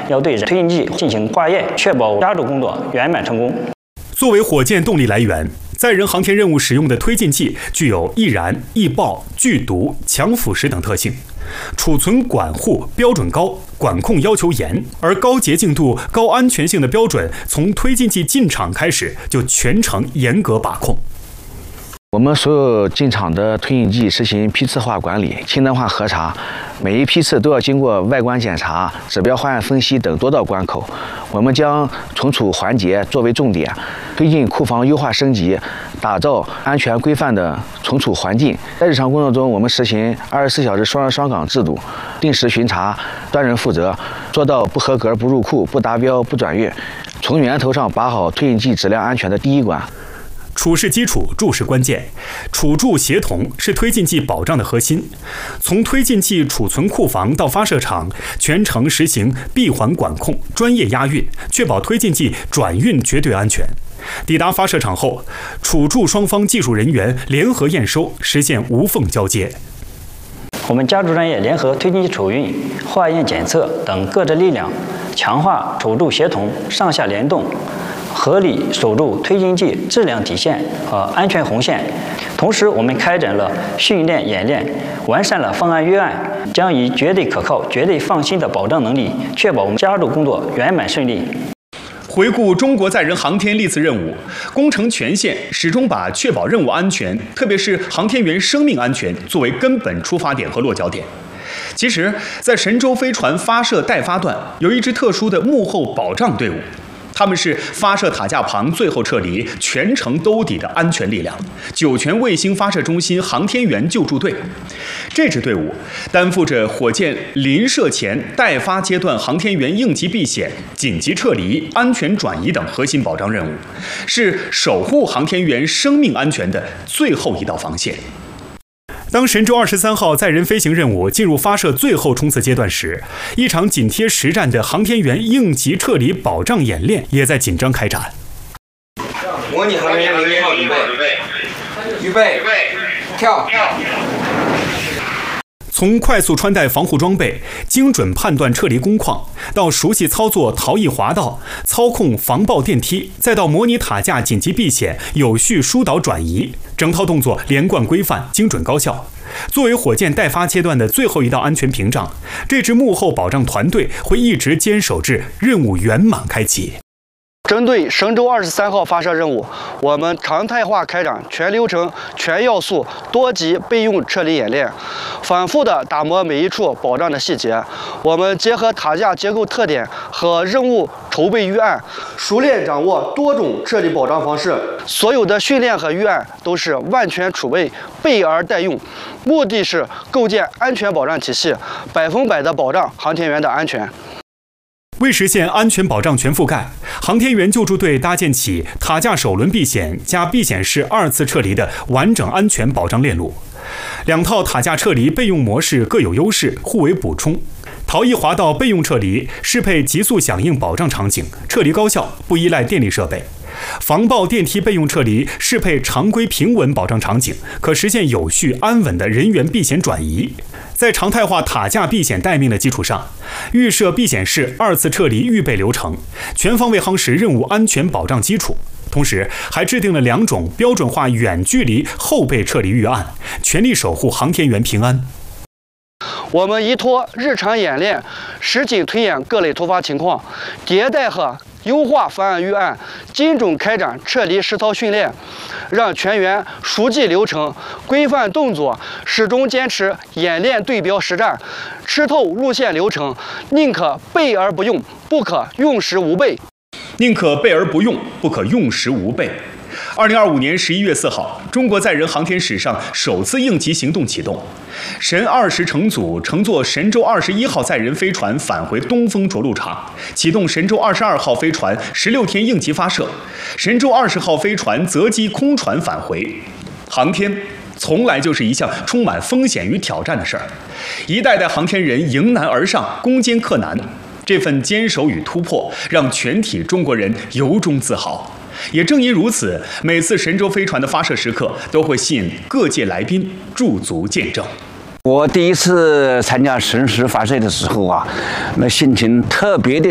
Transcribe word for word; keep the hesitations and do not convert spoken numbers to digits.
要对推进剂进行化验，确保加注工作圆满成功。 作为火箭动力来源，载人航天任务使用的推进剂具有易燃、易爆、剧毒、强腐蚀等特性，储存管护标准高，管控要求严，而高洁净度、高安全性的标准从推进剂进场开始就全程严格把控。 我们所有进场的推进剂实行批次化管理、清单化核查，每一批次都要经过外观检查、指标化验分析等多道关口。我们将存储环节作为重点，推进库房优化升级，打造安全规范的存储环境。在日常工作中，我们实行二十四小时双人双岗制度，定时巡查，专人负责，做到不合格不入库、不达标不转运，从源头上把好推进剂质量安全的第一关。 储是基础，注是关键，储注协同是推进剂保障的核心。从推进剂储存库房到发射场，全程实行闭环管控、专业押运，确保推进剂转运绝对安全。抵达发射场后，储注双方技术人员联合验收，实现无缝交接。 我们加注专业联合推进剂储运、化验检测等各支力量，强化储注协同、上下联动，合理守住推进剂质量底线和安全红线。同时，我们开展了训练演练，完善了方案预案，将以绝对可靠、绝对放心的保障能力，确保我们加注工作圆满顺利。 回顾中国载人航天历次任务，工程全线始终把确保任务安全，特别是航天员生命安全作为根本出发点和落脚点。其实，在神舟飞船发射待发段，有一支特殊的幕后保障队伍。他们是发射塔架旁最后撤离、全程兜底的安全力量——酒泉卫星发射中心航天员救助队。这支队伍担负着火箭临射前待发阶段航天员应急避险、紧急撤离、安全转移等核心保障任务，是守护航天员生命安全的最后一道防线。当神舟二十三号载人飞行任务进入发射最后冲刺阶段时，一场紧贴实战的航天员应急撤离保障演练也在紧张开展。 模拟航天员零号预备，预备，跳。 从快速穿戴防护装备、精准判断撤离工况，到熟悉操作逃逸滑道、操控防爆电梯，再到模拟塔架紧急避险、有序疏导转移，整套动作连贯规范、精准高效。作为火箭待发阶段的最后一道安全屏障，这支幕后保障团队会一直坚守至任务圆满开启。 针对神舟二十三号发射任务，我们常态化开展全流程、全要素、多级备用撤离演练，反复地打磨每一处保障的细节。我们结合塔架结构特点和任务筹备预案，熟练掌握多种撤离保障方式。所有的训练和预案都是万全储备，备而待用，目的是构建安全保障体系，百分百的保障航天员的安全。 为实现安全保障全覆盖，航天员救助队搭建起塔架首轮避险加避险式二次撤离的完整安全保障链路。两套塔架撤离备用模式各有优势，互为补充。逃逸滑道备用撤离适配急速响应保障场景，撤离高效，不依赖电力设备。防爆电梯备用撤离适配常规平稳保障场景，可实现有序安稳的人员避险转移。在常态化塔架避险待命的基础上，预设避险式二次撤离预备流程，全方位夯实任务安全保障基础。同时，还制定了两种标准化远距离后备撤离预案，全力守护航天员平安。 我们依托日常演练，实景推演各类突发情况，迭代和优化方案预案，精准开展撤离实操训练，让全员熟记流程、规范动作，始终坚持演练对标实战，吃透路线流程，宁可备而不用，不可用时无备。 宁可备而不用，不可用时无备。二零二五年十一月四号，中国载人航天史上首次应急行动启动，神二十乘组乘坐神舟二十一号载人飞船返回东风着陆场，启动神舟二十二号飞船十六天应急发射，神舟二十号飞船择机空船返回。航天从来就是一项充满风险与挑战的事儿，一代代航天人迎难而上，攻坚克难，这份坚守与突破让全体中国人由衷自豪。也正因如此，每次神舟飞船的发射时刻都会吸引各界来宾驻足见证。 我第一次参加神十发射的时候啊，那心情特别的